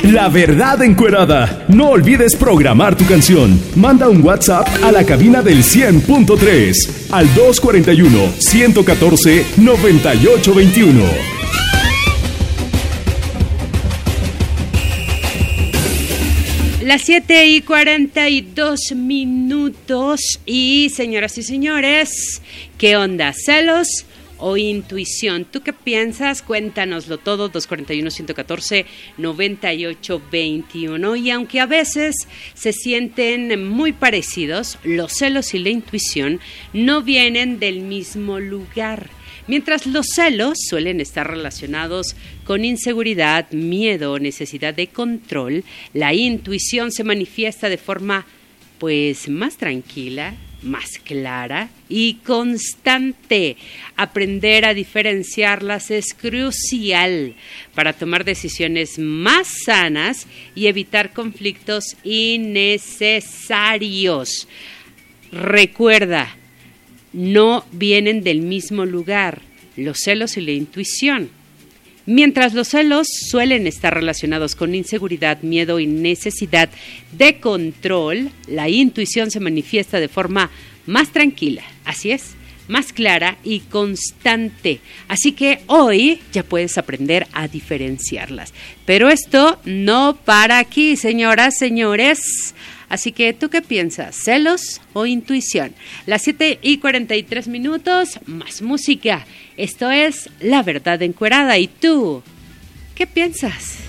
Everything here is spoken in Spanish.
La Verdad Encuerada. No olvides programar tu canción. Manda un WhatsApp a la cabina del 100.3 al 241-114-9821. Las 7:42 y señoras y señores, ¿qué onda? ¿Celos o intuición? ¿Tú qué piensas? Cuéntanoslo todo, 241-114-9821. Y aunque a veces se sienten muy parecidos, los celos y la intuición no vienen del mismo lugar. Mientras los celos suelen estar relacionados con inseguridad, miedo, necesidad de control, la intuición se manifiesta de forma, más tranquila, más clara y constante. Aprender a diferenciarlas es crucial para tomar decisiones más sanas y evitar conflictos innecesarios. Recuerda, no vienen del mismo lugar, los celos y la intuición. Mientras los celos suelen estar relacionados con inseguridad, miedo y necesidad de control, la intuición se manifiesta de forma más tranquila, así es, más clara y constante. Así que hoy ya puedes aprender a diferenciarlas. Pero esto no para aquí, señoras, señores. Así que, ¿tú qué piensas? ¿Celos o intuición? Las 7:43, más música. Esto es La Verdad Encuerada. ¿Y tú qué piensas?